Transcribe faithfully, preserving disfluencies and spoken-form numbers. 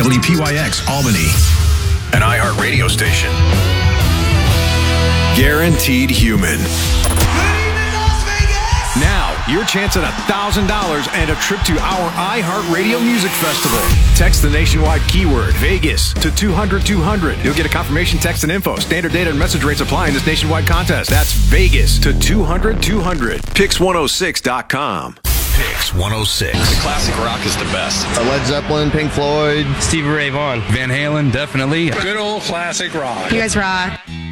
W P Y X Albany, an iHeart radio station. Guaranteed Human. Now, your chance at one thousand dollars and a trip to our iHeartRadio Music Festival. Text the nationwide keyword Vegas to two hundred two hundred. You'll get a confirmation text and info. Standard data and message rates apply in this nationwide contest. That's Vegas to two hundred two hundred. Pix one oh six dot com. Pix one oh six. Classic rock is the best. Uh, Led Zeppelin, Pink Floyd, Stevie Ray Vaughan, Van Halen, definitely. Good old classic rock. You guys rock.